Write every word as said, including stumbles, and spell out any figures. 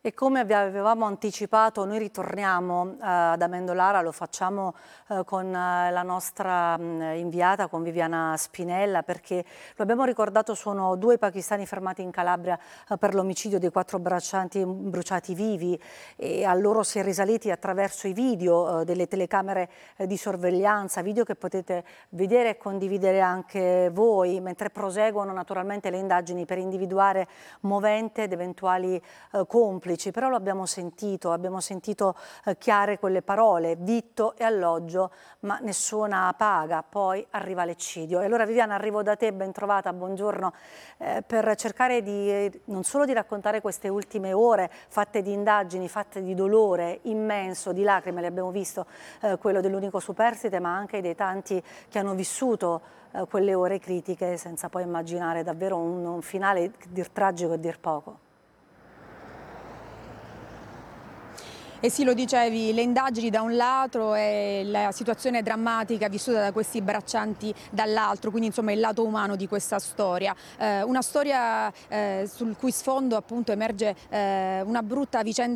E come vi avevamo anticipato, noi ritorniamo eh, ad Amendolara, lo facciamo eh, con eh, la nostra mh, inviata, con Viviana Spinella, perché lo abbiamo ricordato, sono due pakistani fermati in Calabria eh, per l'omicidio dei quattro braccianti bruciati vivi, e a loro si è risaliti attraverso i video eh, delle telecamere eh, di sorveglianza, video che potete vedere e condividere anche voi, mentre proseguono naturalmente le indagini per individuare movente ed eventuali eh, complici. Però lo abbiamo sentito, abbiamo sentito eh, chiare quelle parole, vitto e alloggio, ma nessuna paga, poi arriva l'eccidio. E allora Viviana, arrivo da te, ben trovata, buongiorno, eh, per cercare di, eh, non solo di raccontare queste ultime ore fatte di indagini, fatte di dolore immenso, di lacrime, le abbiamo visto, eh, quello dell'unico superstite, ma anche dei tanti che hanno vissuto eh, quelle ore critiche, senza poi immaginare davvero un, un finale dir tragico e dir poco. E sì, lo dicevi, le indagini da un lato e la situazione drammatica vissuta da questi braccianti dall'altro, quindi insomma il lato umano di questa storia. Eh, una storia eh, sul cui sfondo appunto emerge eh, una brutta vicenda